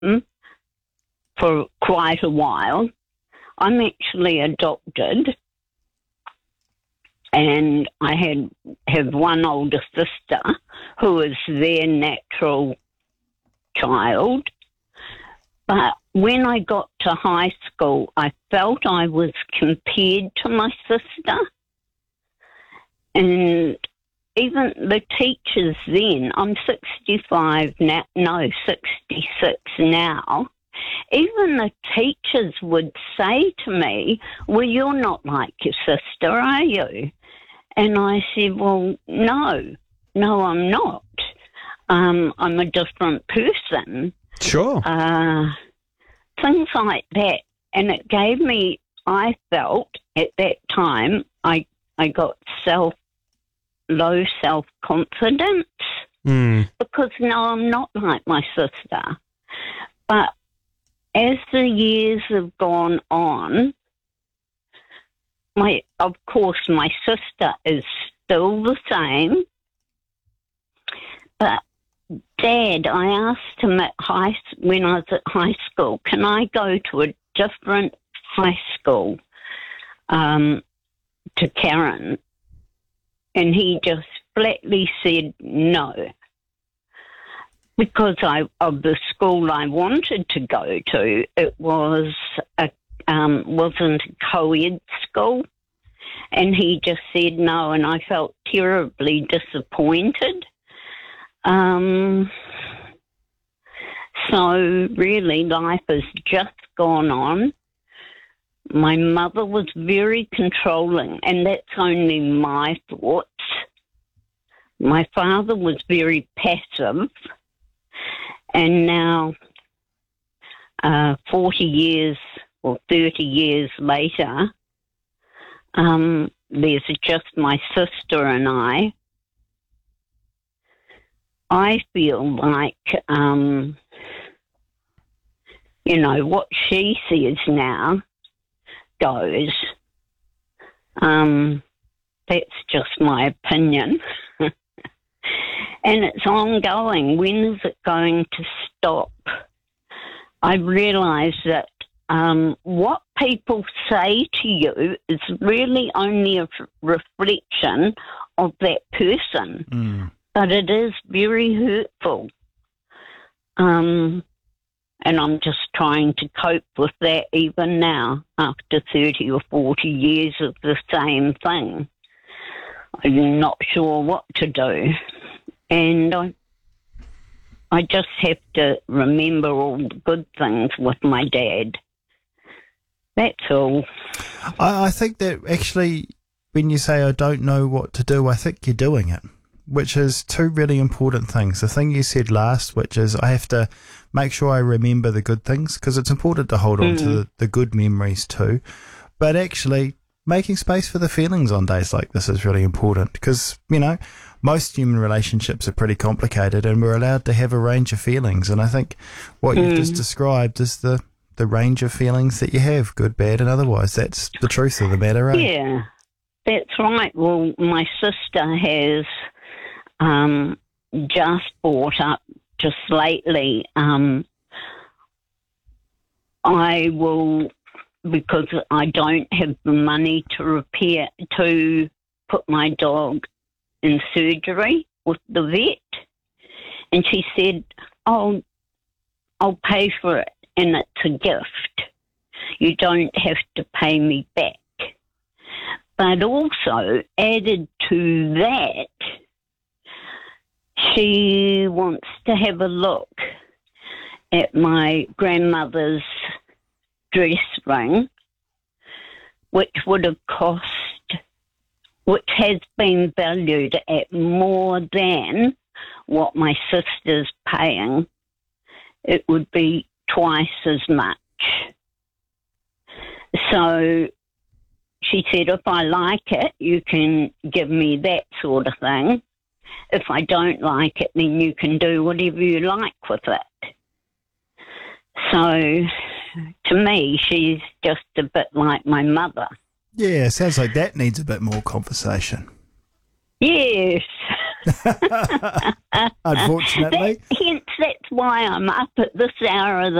for quite a while. I'm actually adopted, and I have one older sister who is their natural child. But when I got to high school, I felt I was compared to my sister. And even the teachers then, I'm 65 now, no, 66 now, even the teachers would say to me, well, you're not like your sister, are you? And I said, well, no, I'm not. I'm a different person. Sure. Things like that. And it gave me, I felt at that time, I got low self-confidence because, no, I'm not like my sister. But as the years have gone on, of course, my sister is still the same, but Dad, I asked him when I was at high school, can I go to a different high school to Karen? And he just flatly said no, because of the school I wanted to go to, it was wasn't a co-ed school, and he just said no, and I felt terribly disappointed. So really, life has just gone on. My mother was very controlling, and that's only my thoughts. My father was very passive, and now 40 years or 30 years later, there's just my sister and I. I feel like, what she says now goes. That's just my opinion. And it's ongoing. When is it going to stop? I realise that what people say to you is really only a reflection of that person. But it is very hurtful. And I'm just trying to cope with that even now, after 30 or 40 years of the same thing. I'm not sure what to do. And I just have to remember all the good things with my dad. That's all. I think that actually, when you say I don't know what to do, I think you're doing it, which is two really important things. The thing you said last, which is I have to make sure I remember the good things, because it's important to hold on to the good memories too. But actually, making space for the feelings on days like this is really important, because, most human relationships are pretty complicated, and we're allowed to have a range of feelings. And I think what you've just described is the range of feelings that you have, good, bad, and otherwise. That's the truth of the matter, right? Yeah, that's right. Well, my sister has just bought up just lately. I will, because I don't have the money to put my dog in surgery with the vet. And she said, I'll pay for it, and it's a gift. You don't have to pay me back. But also, added to that, she wants to have a look at my grandmother's dress ring, which has been valued at more than what my sister's paying. It would be twice as much. So she said, if I like it, you can give me that sort of thing. If I don't like it, then you can do whatever you like with it. So to me, she's just a bit like my mother. Yeah, sounds like that needs a bit more conversation. Yes. Unfortunately. Hence, that's why I'm up at this hour of the